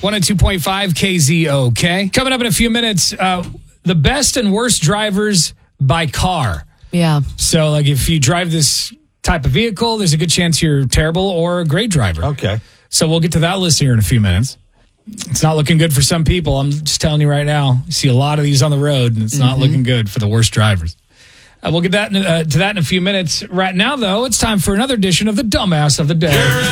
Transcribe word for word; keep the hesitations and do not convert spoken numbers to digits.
one oh two point five K Z O K. Coming up in a few minutes, uh, the best and worst drivers by car. Yeah. So, like, if you drive this type of vehicle, there's a good chance you're terrible or a great driver. Okay. So we'll get to that list here in a few minutes. It's not looking good for some people. I'm just telling you right now. You see a lot of these on the road, and it's mm-hmm. not looking good for the worst drivers. Uh, we'll get that in, uh, to that in a few minutes. Right now, though, it's time for another edition of the Dumbass of the Day.